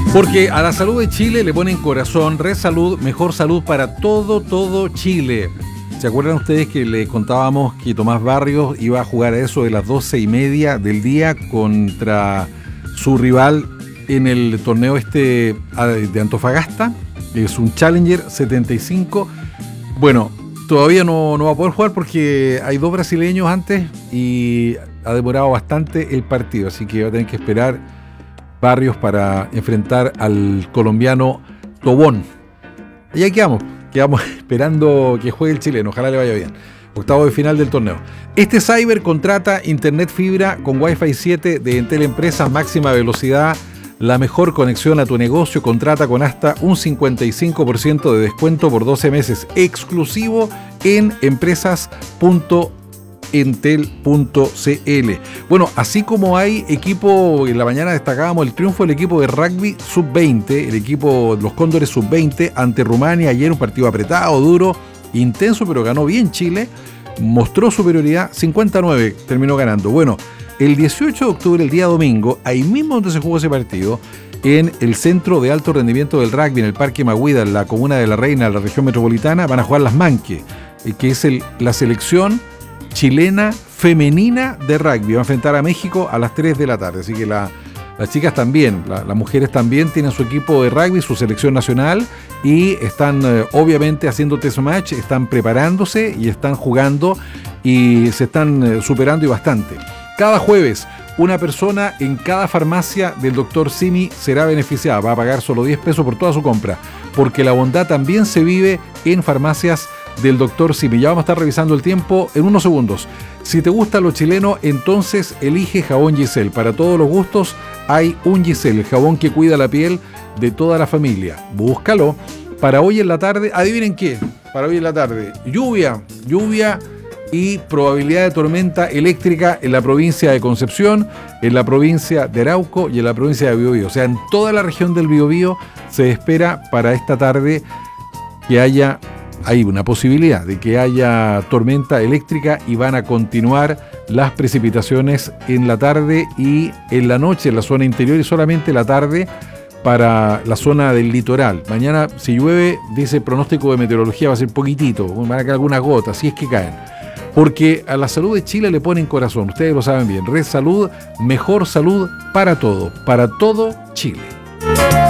Porque a la salud de Chile le ponen corazón. Red Salud, mejor salud para todo Chile. ¿Se acuerdan ustedes que le contábamos que Tomás Barrios iba a jugar a eso de las 12:30 del día contra su rival en el torneo de Antofagasta? Es un Challenger 75. Bueno, todavía no va a poder jugar porque hay 2 brasileños antes y ha demorado bastante el partido, así que va a tener que esperar Barrios para enfrentar al colombiano Tobón. Y ahí quedamos esperando que juegue el chileno, ojalá le vaya bien. Octavo de final del torneo. Este Cyber contrata internet fibra con Wi-Fi 7 de Entel Empresas, máxima velocidad, la mejor conexión a tu negocio. Contrata con hasta un 55% de descuento por 12 meses, exclusivo en empresas.entel.cl. Bueno, así como hay equipo, en la mañana destacábamos el triunfo del equipo de rugby sub-20, el equipo de los Cóndores sub-20 ante Rumania. Ayer un partido apretado, duro, intenso, pero ganó bien Chile, mostró superioridad, 59 terminó ganando. Bueno, el 18 de octubre, el día domingo, ahí mismo donde se jugó ese partido, en el Centro de Alto Rendimiento del Rugby, en el Parque Maguida, en la comuna de La Reina, en la región metropolitana, van a jugar las Manque, que es la selección chilena femenina de rugby. Va a enfrentar a México a las 3 de la tarde. Así que las chicas también, las mujeres también tienen su equipo de rugby, su selección nacional, y están obviamente haciendo test match, están preparándose y están jugando y se están superando y bastante. Cada jueves, una persona en cada farmacia del Dr. Simi será beneficiada. Va a pagar solo 10 pesos por toda su compra, porque la bondad también se vive en farmacias del Dr. Simi. Ya vamos a estar revisando el tiempo en unos segundos. Si te gusta lo chileno, entonces elige jabón Giselle. Para todos los gustos hay un Giselle, el jabón que cuida la piel de toda la familia. Búscalo. Para hoy en la tarde, adivinen qué, para hoy en la tarde, lluvia y probabilidad de tormenta eléctrica en la provincia de Concepción, en la provincia de Arauco y en la provincia de Biobío. O sea, en toda la región del Biobío se espera para esta tarde que hay una posibilidad de que haya tormenta eléctrica, y van a continuar las precipitaciones en la tarde y en la noche en la zona interior, y solamente la tarde para la zona del litoral. Mañana, si llueve, dice el pronóstico de meteorología, va a ser poquitito, van a caer algunas gotas, si es que caen. Porque a la salud de Chile le ponen corazón, ustedes lo saben bien. Red Salud, mejor salud para todo Chile.